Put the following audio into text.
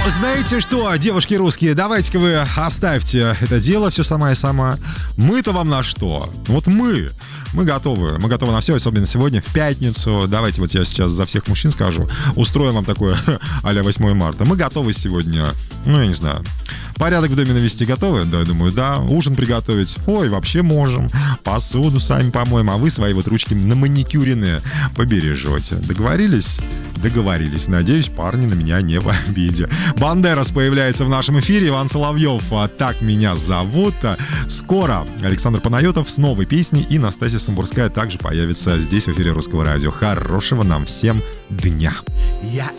Знаете что, девушки русские, давайте-ка вы оставьте это дело, все сама и сама. Мы-то вам на что? Вот мы готовы. Мы готовы на все, особенно сегодня, в пятницу. Давайте вот я сейчас за всех мужчин скажу. Устроим вам такое а-ля 8 марта. Мы готовы сегодня, я не знаю, порядок в доме навести готовы? Да, я думаю, да. Ужин приготовить? Ой, вообще можем. Посуду сами помоем, а вы свои вот ручки на маникюренные побережете. Договорились? Договорились. Надеюсь, парни на меня не в обиде. Бандерас появляется в нашем эфире. Иван Соловьев. Так меня зовут. Скоро Александр Панайотов с новой песней, и Настасья Самбурская также появится здесь в эфире Русского радио. Хорошего нам всем дня. Я